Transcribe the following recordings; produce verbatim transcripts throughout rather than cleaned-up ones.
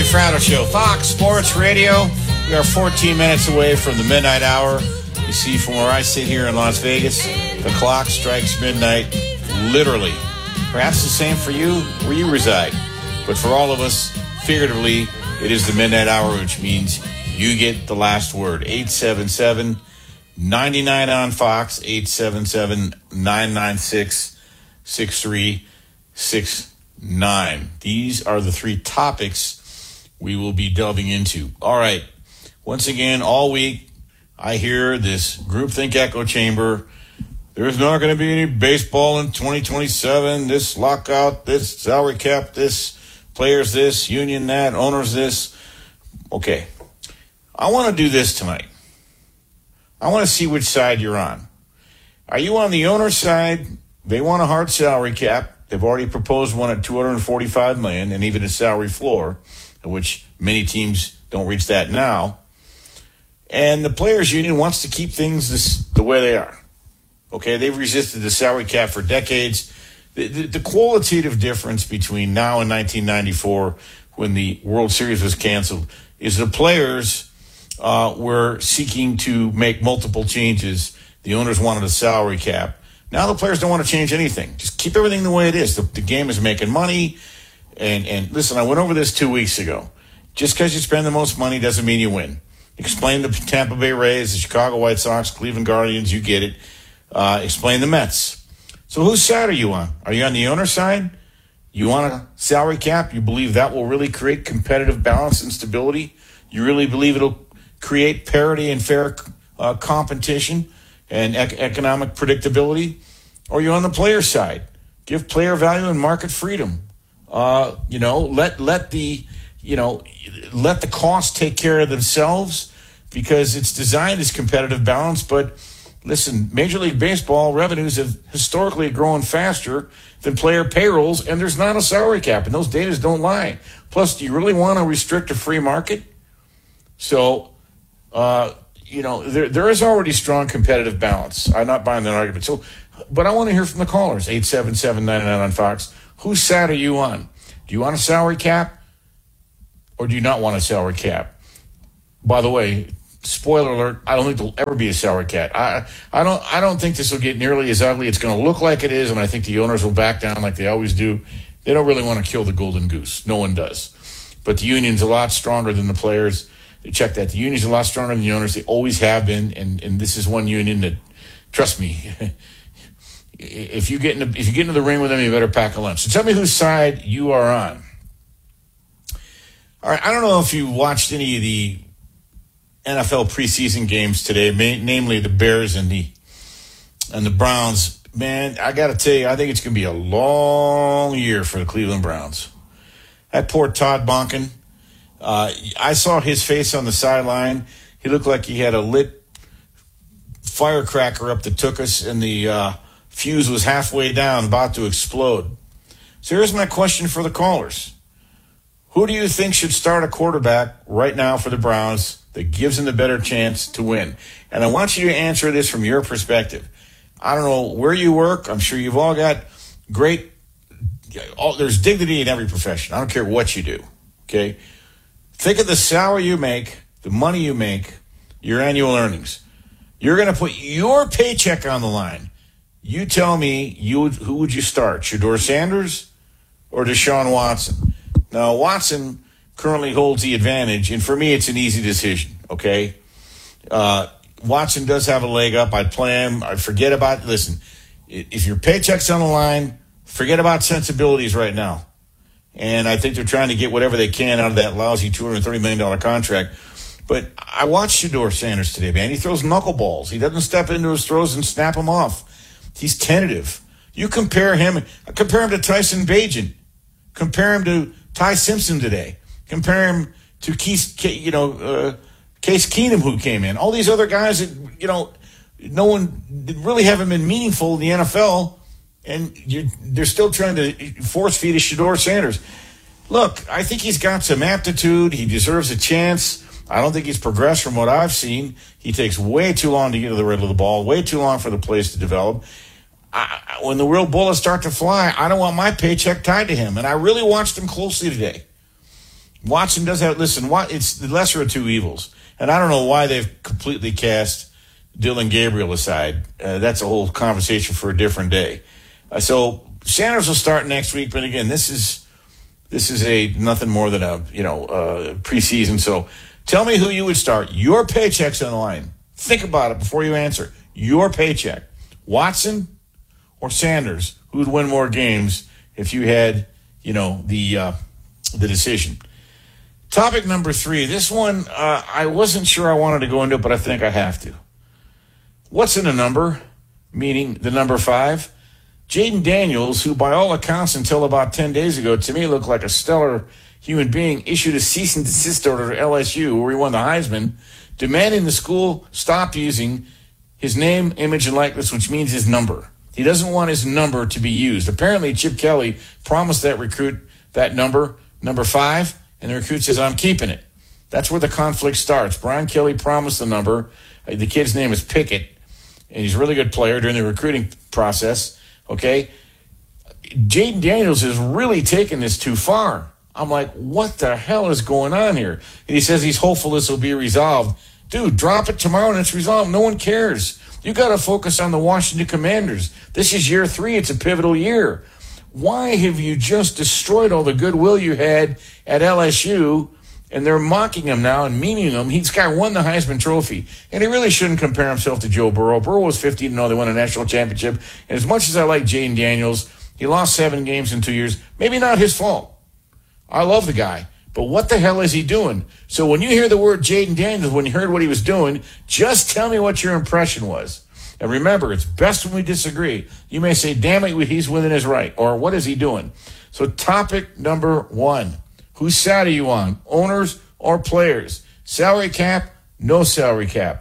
Frado Show, Fox Sports Radio. We are fourteen minutes away from the midnight hour. You see, from where I sit here in Las Vegas, the clock strikes midnight, literally. Perhaps the same for you where you reside. But for all of us, figuratively, it is the midnight hour, which means you get the last word. eight seven seven, nine nine on Fox, eight seven seven, nine nine six, six three six nine. These are the three topics we will be delving into. All right. Once again, all week, I hear this groupthink echo chamber. There's not going to be any baseball in twenty twenty-seven. This lockout, this salary cap, this players this, union that, owners this. Okay. I want to do this tonight. I want to see which side you're on. Are you on the owner's side? They want a hard salary cap. They've already proposed one at two hundred forty-five million dollars and even a salary floor, which many teams don't reach that now. And the players' union wants to keep things this, the way they are. Okay, they've resisted the salary cap for decades. The, the, the qualitative difference between now and nineteen ninety-four, when the World Series was canceled, is the players uh, were seeking to make multiple changes. The owners wanted a salary cap. Now the players don't want to change anything. Just keep everything the way it is. The, the game is making money. And, and listen, I went over this two weeks ago. Just because you spend the most money doesn't mean you win. Explain the Tampa Bay Rays, the Chicago White Sox, Cleveland Guardians, you get it. Uh, explain the Mets. So whose side are you on? Are you on the owner's side? You want a salary cap? You believe that will really create competitive balance and stability? You really believe it'll create parity and fair uh, competition and ec- economic predictability? Or are you on the player side? Give player value and market freedom. Uh, you know, let let the you know let the costs take care of themselves because it's designed as competitive balance. But listen, Major League Baseball revenues have historically grown faster than player payrolls, and there's not a salary cap, and those data don't lie. Plus, do you really want to restrict a free market? So, uh, you know, there there is already strong competitive balance. I'm not buying that argument. So, but I want to hear from the callers. eight seven seven, nine nine on Fox. Whose side are you on? Do you want a salary cap, or do you not want a salary cap? By the way, spoiler alert, I don't think there'll ever be a salary cap. I I don't I don't think this will get nearly as ugly. It's going to look like it is, and I think the owners will back down like they always do. They don't really want to kill the golden goose. No one does. But the union's a lot stronger than the players. Check that. The union's a lot stronger than the owners. They always have been, and, and this is one union that, trust me, if you get in the, if you get into the ring with them, you better pack a lunch. So tell me whose side you are on. All right, I don't know if you watched any of the N F L preseason games today, ma- namely the Bears and the and the Browns. Man, I got to tell you, I think it's going to be a long year for the Cleveland Browns. That poor Todd Monken. Uh, I saw his face on the sideline. He looked like he had a lit firecracker up that took us, and the uh, fuse was halfway down, about to explode. So here's my question for the callers. Who do you think should start a quarterback right now for the Browns that gives them the better chance to win? And I want you to answer this from your perspective. I don't know where you work. I'm sure you've all got great all, – there's dignity in every profession. I don't care what you do, okay? Think of the salary you make, the money you make, your annual earnings. You're going to put your paycheck on the line. You tell me, you would, who would you start, Shedeur Sanders or Deshaun Watson? Now, Watson currently holds the advantage, and for me, it's an easy decision, okay? Uh, Watson does have a leg up. I'd play him. I'd forget about – listen, if your paycheck's on the line, forget about sensibilities right now. And I think they're trying to get whatever they can out of that lousy two hundred thirty million dollars contract. But I watched Shedeur Sanders today, man. He throws knuckleballs. He doesn't step into his throws and snap them off. He's tentative. You compare him, compare him to Tyson Bagent. Compare him to Ty Simpson today. Compare him to Keith, you know, uh, Case Keenum, who came in. All these other guys that, you know, no one really haven't been meaningful in the N F L. And you're, they're still trying to force feed a Shedeur Sanders. Look, I think he's got some aptitude. He deserves a chance. I don't think he's progressed from what I've seen. He takes way too long to get to the rim of the ball, way too long for the plays to develop. I, when the real bullets start to fly, I don't want my paycheck tied to him. And I really watched him closely today. Watson does have, listen, what, it's the lesser of two evils. And I don't know why they've completely cast Dylan Gabriel aside. Uh, that's a whole conversation for a different day. Uh, so Sanders will start next week, but again, this is this is a nothing more than a you know uh, preseason. So tell me who you would start. Your paycheck's on the line. Think about it before you answer. Your paycheck, Watson or Sanders? Who would win more games if you had you know the uh, the decision? Topic number three. This one uh, I wasn't sure I wanted to go into, but I think I have to. What's in a number? Meaning the number five. Jaden Daniels, who by all accounts until about ten days ago, to me looked like a stellar human being, issued a cease and desist order to L S U, where he won the Heisman, demanding the school stop using his name, image, and likeness, which means his number. He doesn't want his number to be used. Apparently, Chip Kelly promised that recruit that number, number five, and the recruit says, I'm keeping it. That's where the conflict starts. Brian Kelly promised the number. The kid's name is Pickett. And he's a really good player during the recruiting process, okay? Jaden Daniels is really taking this too far. I'm like, what the hell is going on here? And he says he's hopeful this will be resolved. Dude, drop it tomorrow and it's resolved. No one cares. You got to focus on the Washington Commanders. This is year three. It's a pivotal year. Why have you just destroyed all the goodwill you had at L S U? And they're mocking him now and meaning him. He's guy won the Heisman Trophy. And he really shouldn't compare himself to Joe Burrow. Burrow was fifteen and oh. They won a national championship. And as much as I like Jaden Daniels, he lost seven games in two years. Maybe not his fault. I love the guy. But what the hell is he doing? So when you hear the word Jaden Daniels, when you heard what he was doing, just tell me what your impression was. And remember, it's best when we disagree. You may say, damn it, he's within his right. Or what is he doing? So topic number one. Whose side are you on? Owners or players? Salary cap, no salary cap.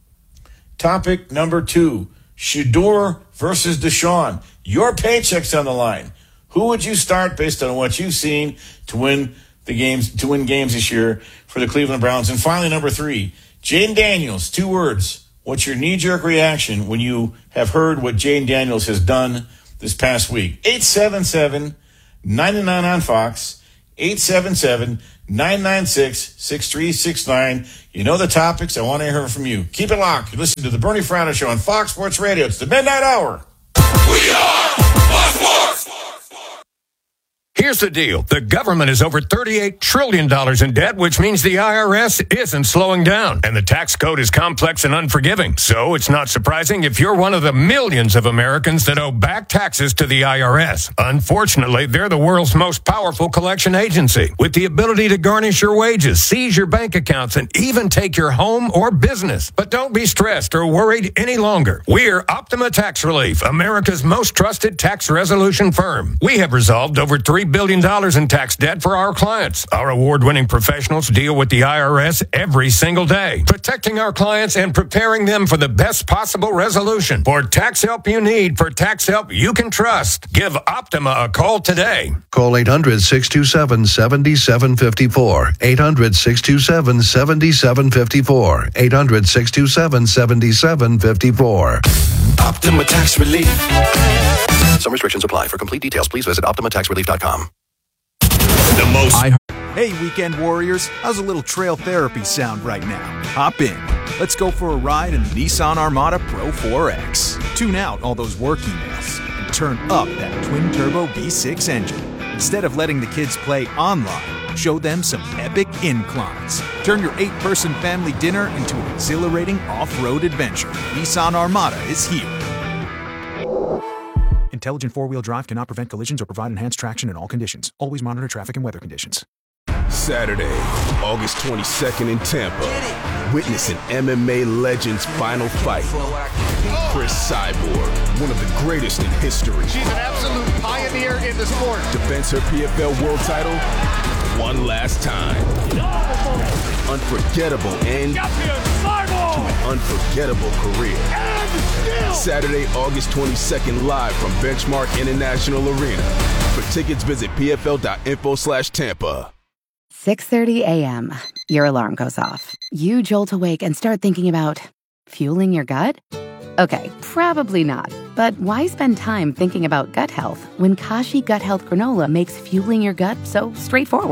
Topic number two. Shedeur versus Deshaun. Your paycheck's on the line. Who would you start based on what you've seen to win the games, to win games this year for the Cleveland Browns? And finally, number three. Jaden Daniels, two words. What's your knee-jerk reaction when you have heard what Jaden Daniels has done this past week? eight seven seven, nine nine on Fox. eight seven seven, nine nine six, six three six nine. You know the topics. I want to hear from you. Keep it locked. You listen to the Bernie Fratto Show on Fox Sports Radio. It's the Midnight Hour. We are Fox Sports. Here's the deal. The government is over thirty-eight trillion dollars in debt, which means the I R S isn't slowing down. And the tax code is complex and unforgiving. So it's not surprising if you're one of the millions of Americans that owe back taxes to the I R S. Unfortunately, they're the world's most powerful collection agency, with the ability to garnish your wages, seize your bank accounts, and even take your home or business. But don't be stressed or worried any longer. We're Optima Tax Relief, America's most trusted tax resolution firm. We have resolved over three billion dollars in tax debt for our clients. Our award-winning professionals deal with the I R S every single day, protecting our clients and preparing them for the best possible resolution. For tax help you need, for tax help you can trust, give Optima a call today. Call eight hundred, six two seven, seven seven five four. eight hundred, six two seven, seven seven five four. eight hundred, six two seven, seven seven five four. Optima Tax Relief. Some restrictions apply. For complete details, please visit optima tax relief dot com. The most. I- hey, weekend warriors. How's a little trail therapy sound right now? Hop in. Let's go for a ride in the Nissan Armada Pro four X. Tune out all those work emails and turn up that twin-turbo V six engine. Instead of letting the kids play online, show them some epic inclines. Turn your eight-person family dinner into an exhilarating off-road adventure. Nissan Armada is here. Intelligent four-wheel drive cannot prevent collisions or provide enhanced traction in all conditions. Always monitor traffic and weather conditions. Saturday, August twenty-second in Tampa. Witness an M M A legend's final fight. Chris Cyborg, one of the greatest in history. She's an absolute pioneer in the sport. Defends her P F L world title one last time. Unforgettable end to an unforgettable career. Saturday, August twenty-second, live from Benchmark International Arena. For tickets, visit pfl.info slash Tampa. six thirty a.m. Your alarm goes off. You jolt awake and start thinking about fueling your gut? Okay, probably not. But why spend time thinking about gut health when Kashi Gut Health Granola makes fueling your gut so straightforward?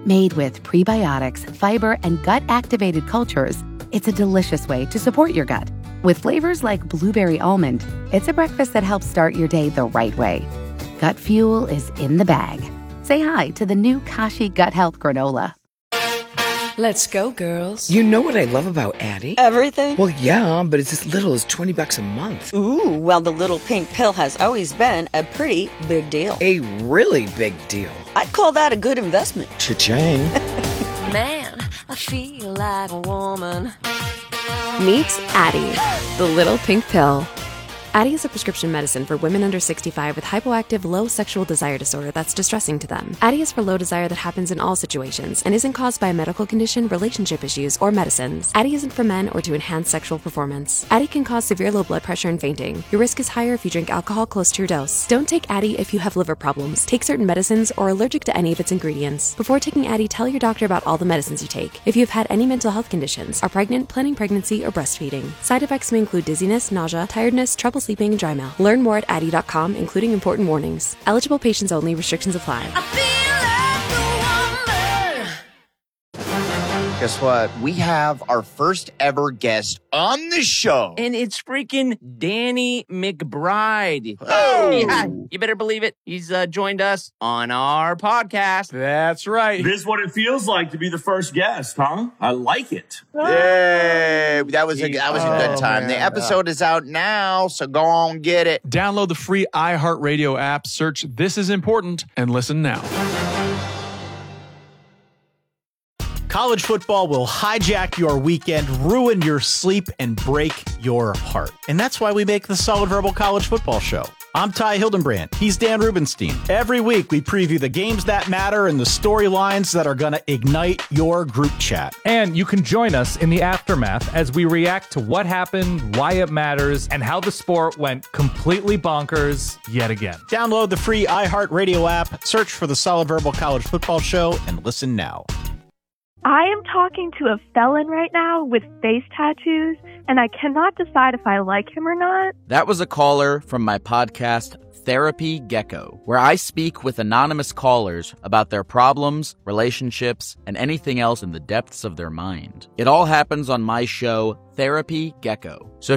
Made with prebiotics, fiber, and gut-activated cultures, it's a delicious way to support your gut. With flavors like blueberry almond, it's a breakfast that helps start your day the right way. Gut Fuel is in the bag. Say hi to the new Kashi Gut Health Granola. Let's go, girls. You know what I love about Addie? Everything? Well, yeah, but it's as little as twenty bucks a month. Ooh, well, the little pink pill has always been a pretty big deal. A really big deal. I'd call that a good investment. Cha-ching. Man, I feel like a woman. Meet Addie, the little pink pill. Addie is a prescription medicine for women under sixty-five with hypoactive low sexual desire disorder that's distressing to them. Addie is for low desire that happens in all situations and isn't caused by a medical condition, relationship issues, or medicines. Addie isn't for men or to enhance sexual performance. Addie can cause severe low blood pressure and fainting. Your risk is higher if you drink alcohol close to your dose. Don't take Addie if you have liver problems, take certain medicines, or are allergic to any of its ingredients. Before taking Addie, tell your doctor about all the medicines you take. If you've had any mental health conditions, are pregnant, planning pregnancy, or breastfeeding. Side effects may include dizziness, nausea, tiredness, trouble sleeping, and dry mouth. Learn more at addie dot com, including important warnings. Eligible patients only. Restrictions apply. Guess what? We have our first ever guest on the show. And it's freaking Danny McBride. Oh! Yeah, you better believe it. He's uh, joined us on our podcast. That's right. This is what it feels like to be the first guest, huh? I like it. Yay! That was a, that was a good Oh, time. man. The episode is out now, so go on get it. Download the free iHeartRadio app, search This Is Important, and listen now. College football will hijack your weekend, ruin your sleep, and break your heart. And that's why we make the Solid Verbal College Football Show. I'm Ty Hildenbrand. He's Dan Rubenstein. Every week, we preview the games that matter and the storylines that are going to ignite your group chat. And you can join us in the aftermath as we react to what happened, why it matters, and how the sport went completely bonkers yet again. Download the free iHeartRadio app, search for the Solid Verbal College Football Show, and listen now. I am talking to a felon right now with face tattoos, and I cannot decide if I like him or not. That was a caller from my podcast, Therapy Gecko, where I speak with anonymous callers about their problems, relationships, and anything else in the depths of their mind. It all happens on my show, Therapy Gecko. So